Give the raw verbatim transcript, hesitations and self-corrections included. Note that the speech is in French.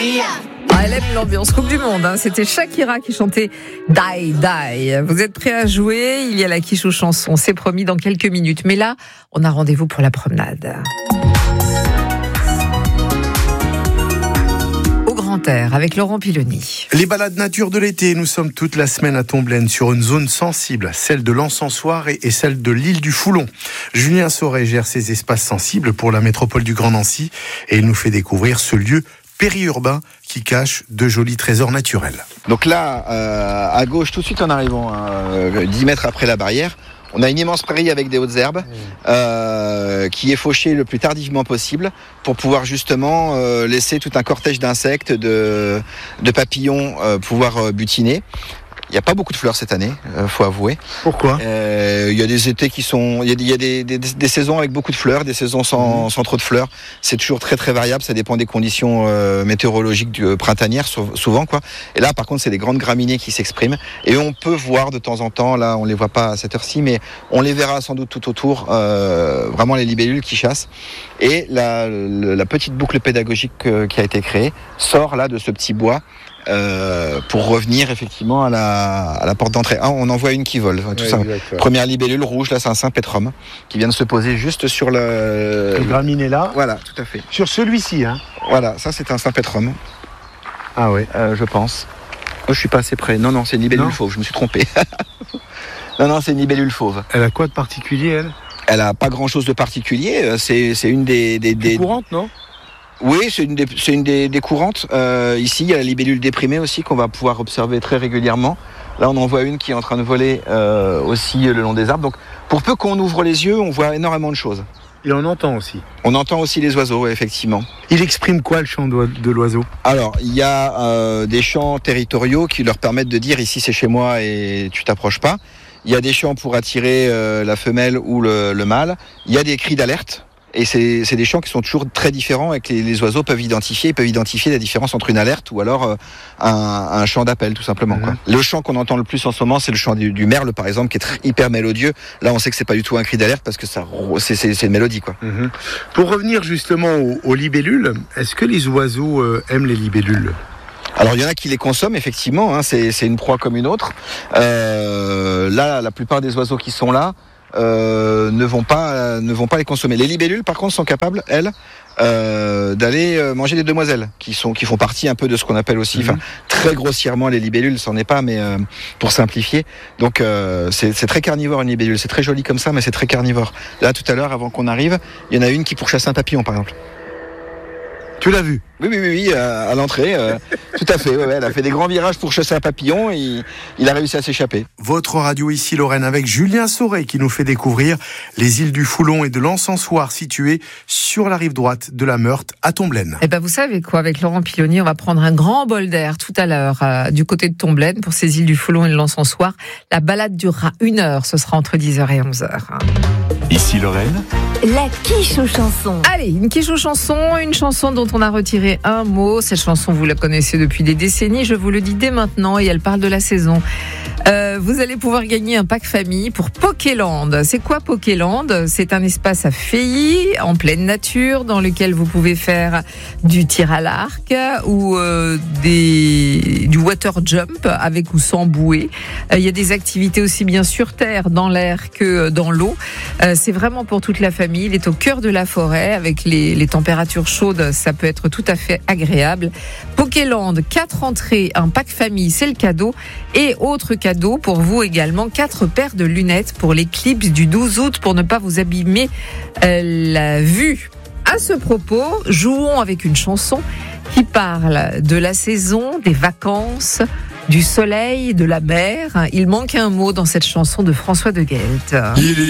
Ah, elle aime l'ambiance Coupe du Monde, hein. C'était Shakira qui chantait Die Die. Vous êtes prêts à jouer? Il y a la quiche aux chansons, c'est promis dans quelques minutes. Mais là, on a rendez-vous pour la promenade. Au Grand Air, avec Laurent Piloni. Les balades nature de l'été, nous sommes toute la semaine à Tomblaine sur une zone sensible, celle de l'Encensoir et, et celle de l'île du Foulon. Julien Sauret gère ces espaces sensibles pour la métropole du Grand Nancy et il nous fait découvrir ce lieu périurbain qui cache de jolis trésors naturels. Donc là, euh, à gauche, tout de suite en arrivant, euh, dix mètres après la barrière, on a une immense prairie avec des hautes herbes euh, qui est fauchée le plus tardivement possible pour pouvoir justement euh, laisser tout un cortège d'insectes, de, de papillons euh, pouvoir euh, butiner. Il n'y a pas beaucoup de fleurs cette année, euh, faut avouer. Pourquoi ? euh, Il y a des étés qui sont, il y a, il y a des, des, des saisons avec beaucoup de fleurs, des saisons sans, mmh. sans trop de fleurs. C'est toujours très très variable, ça dépend des conditions euh, météorologiques du, euh, printanières souvent quoi. Et là par contre c'est des grandes graminées qui s'expriment et on peut voir de temps en temps, là on les voit pas à cette heure-ci, mais on les verra sans doute tout autour, euh, vraiment les libellules qui chassent. Et la, la, la petite boucle pédagogique euh, qui a été créée sort là de ce petit bois. Euh, pour revenir effectivement à la, à la porte d'entrée. Ah, on en voit une qui vole. Tout oui, ça. Exactement. Première libellule rouge, là c'est un Saint-Pétrum qui vient de se poser juste sur le... Le graminé là. Voilà, tout à fait. Sur celui-ci, hein. Voilà, ça c'est un Saint-Pétrum. Ah oui. Euh, je pense. Oh, je suis pas assez près. Non, non, c'est une libellule non. fauve, je me suis trompé. non, non, c'est une libellule fauve. Elle a quoi de particulier, elle ? Elle a pas grand-chose de particulier. C'est, c'est une des... des, des... courantes, non ? Oui, c'est une des, c'est une des, des courantes. Euh, ici, il y a la libellule déprimée aussi qu'on va pouvoir observer très régulièrement. Là, on en voit une qui est en train de voler euh, aussi le long des arbres. Donc, pour peu qu'on ouvre les yeux, on voit énormément de choses. Il en entend aussi. On entend aussi les oiseaux, effectivement. Il exprime quoi le chant de l'oiseau ? Alors, il y a euh, des chants territoriaux qui leur permettent de dire ici c'est chez moi et tu t'approches pas. Il y a des chants pour attirer euh, la femelle ou le, le mâle. Il y a des cris d'alerte. Et c'est, c'est des chants qui sont toujours très différents et que les, les oiseaux peuvent identifier. Ils peuvent identifier la différence entre une alerte ou alors euh, un, un chant d'appel, tout simplement. Mmh. Quoi. Le chant qu'on entend le plus en ce moment, c'est le chant du, du merle, par exemple, qui est très, hyper mélodieux. Là, on sait que c'est pas du tout un cri d'alerte parce que ça, c'est, c'est, c'est une mélodie, quoi. Mmh. Pour revenir justement aux, aux libellules, est-ce que les oiseaux euh, aiment les libellules ? Alors il y en a qui les consomment effectivement, hein, c'est, c'est une proie comme une autre. Euh, là, la plupart des oiseaux qui sont là euh, ne vont pas, euh, ne vont pas les consommer. Les libellules, par contre, sont capables, elles, euh, d'aller manger des demoiselles, qui sont, qui font partie un peu de ce qu'on appelle aussi, enfin, mmh. très grossièrement les libellules, c'en est pas, mais euh, pour simplifier. Donc euh, c'est, c'est très carnivore une libellule, c'est très joli comme ça, mais c'est très carnivore. Là, tout à l'heure, avant qu'on arrive, il y en a une qui pourchasse un papillon, par exemple. Tu l'as vu ? Oui, oui, oui, oui euh, à l'entrée, euh, tout à fait. Ouais, ouais, elle a fait des grands virages pour chasser un papillon et il, il a réussi à s'échapper. Votre radio ici, Lorraine, avec Julien Sauret qui nous fait découvrir les îles du Foulon et de l'Encensoir situées sur la rive droite de la Meurthe à Tomblaine. Eh ben, vous savez quoi, avec Laurent Piloni, on va prendre un grand bol d'air tout à l'heure euh, du côté de Tomblaine pour ces îles du Foulon et de l'Encensoir. La balade durera une heure, ce sera entre dix heures et onze heures. Hein. Ici Lorraine. La quiche aux chansons. Allez, une quiche aux chansons, une chanson dont on a retiré un mot. Cette chanson, vous la connaissez depuis des décennies, je vous le dis dès maintenant, et elle parle de la saison. Euh, vous allez pouvoir gagner un pack famille pour Pokéland. C'est quoi Pokéland ? C'est un espace à Feilly, en pleine nature, dans lequel vous pouvez faire du tir à l'arc ou euh, des, du water jump avec ou sans bouée. Euh, il y a des activités aussi bien sur terre, dans l'air que dans l'eau. Euh, c'est vraiment pour toute la famille. Il est au cœur de la forêt avec les, les températures chaudes. Ça peut être tout à fait agréable. Pokéland, quatre entrées, un pack famille, c'est le cadeau. Et autre cadeau pour vous également, quatre paires de lunettes pour l'éclipse du douze août pour ne pas vous abîmer euh, la vue. À ce propos, jouons avec une chanson qui parle de la saison, des vacances, du soleil, de la mer. Il manque un mot dans cette chanson de François de Guelt.